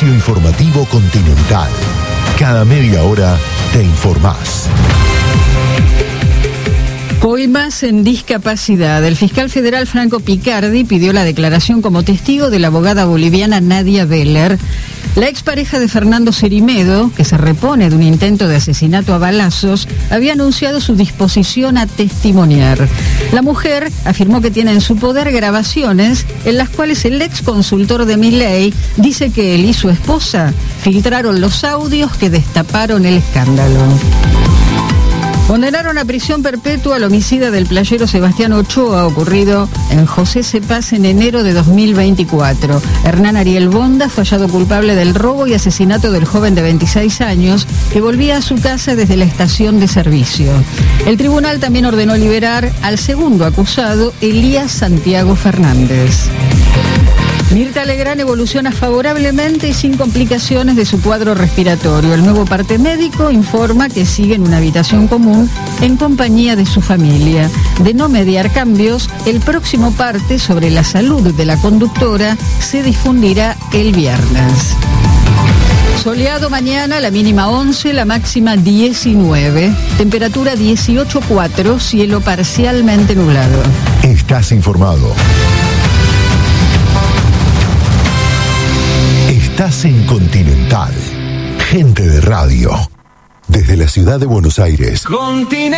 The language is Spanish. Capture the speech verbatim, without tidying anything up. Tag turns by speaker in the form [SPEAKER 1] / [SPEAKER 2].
[SPEAKER 1] Espacio informativo Continental. Cada media hora te informás.
[SPEAKER 2] Hoy más en discapacidad. El fiscal federal Franco Picardi pidió la declaración como testigo de la abogada boliviana Nadia Beller. La expareja de Fernando Cerimedo, que se repone de un intento de asesinato a balazos, había anunciado su disposición a testimoniar. La mujer afirmó que tiene en su poder grabaciones en las cuales el ex consultor de Milei dice que él y su esposa filtraron los audios que destaparon el escándalo. Condenaron a prisión perpetua al homicida del playero Sebastián Ochoa, ocurrido en José Cepaz en enero de dos mil veinticuatro. Hernán Ariel Bonda fue hallado culpable del robo y asesinato del joven de veintiséis años que volvía a su casa desde la estación de servicio. El tribunal también ordenó liberar al segundo acusado, Elías Santiago Fernández. Mirta Legrand evoluciona favorablemente y sin complicaciones de su cuadro respiratorio. El nuevo parte médico informa que sigue en una habitación común en compañía de su familia. De no mediar cambios, el próximo parte sobre la salud de la conductora se difundirá el viernes. Soleado mañana, la mínima once, la máxima diecinueve. Temperatura dieciocho coma cuatro, cielo parcialmente nublado.
[SPEAKER 1] Estás informado. Estás en Continental. Gente de radio. Desde la ciudad de Buenos Aires.
[SPEAKER 3] Continental.